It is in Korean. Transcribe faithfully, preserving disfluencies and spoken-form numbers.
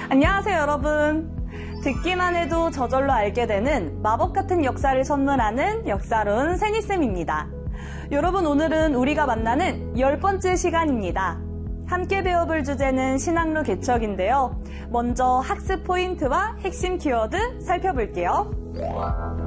안녕하세요, 여러분. 듣기만 해도 저절로 알게 되는 마법 같은 역사를 선물하는 역사론 세니쌤입니다. 여러분, 오늘은 우리가 만나는 열 번째 시간입니다. 함께 배워볼 주제는 신학로 개척인데요. 먼저 학습 포인트와 핵심 키워드 살펴볼게요.